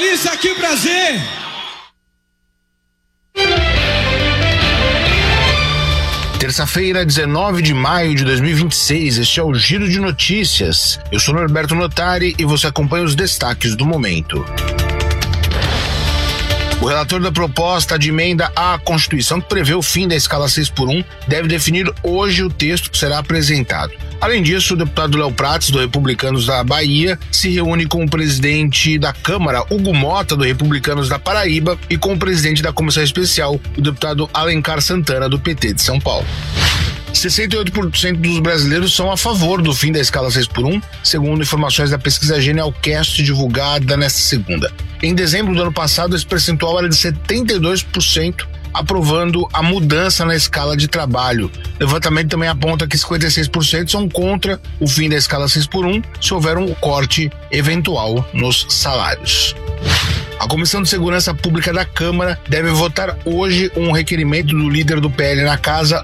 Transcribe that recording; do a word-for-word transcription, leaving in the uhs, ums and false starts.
isso, que prazer! Terça-feira, dezenove de maio de dois mil e vinte e seis, este é o Giro de Notícias. Eu sou Norberto Notari e você acompanha os destaques do momento. O relator da proposta de emenda à Constituição, que prevê o fim da escala seis por um, deve definir hoje o texto que será apresentado. Além disso, o deputado Léo Prates, do Republicanos da Bahia, se reúne com o presidente da Câmara, Hugo Mota, do Republicanos da Paraíba, e com o presidente da Comissão Especial, o deputado Alencar Santana, do P T de São Paulo. sessenta e oito por cento dos brasileiros são a favor do fim da escala seis por um, segundo informações da pesquisa Genialcast divulgada nesta segunda. Em dezembro do ano passado, esse percentual era de setenta e dois por cento, aprovando a mudança na escala de trabalho. O levantamento também aponta que cinquenta e seis por cento são contra o fim da escala seis por um, se houver um corte eventual nos salários. A Comissão de Segurança Pública da Câmara deve votar hoje um requerimento do líder do P L na casa,